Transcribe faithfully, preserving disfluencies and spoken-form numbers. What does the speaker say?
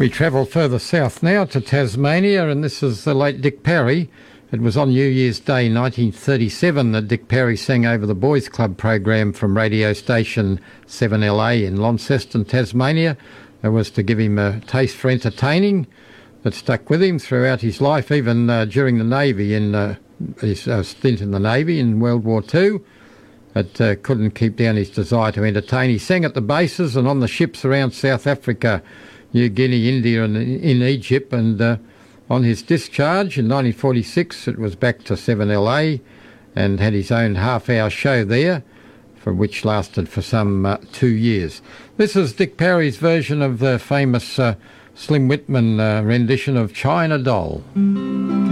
We travel further south now to Tasmania, and this is the late Dick Parry. It was on New Year's Day nineteen thirty-seven that Dick Parry sang over the Boys Club program from radio station seven L A in Launceston, Tasmania. It was to give him a taste for entertaining that stuck with him throughout his life, even uh, during the Navy, in uh, his uh, stint in the Navy in World War Two. It uh, couldn't keep down his desire to entertain. He sang at the bases and on the ships around South Africa, New Guinea, India and in Egypt, and uh, on his discharge in nineteen forty-six it was back to seven L A and had his own half-hour show there, for which lasted for some uh, two years. This is Dick Parry's version of the famous uh, Slim Whitman uh, rendition of China Doll.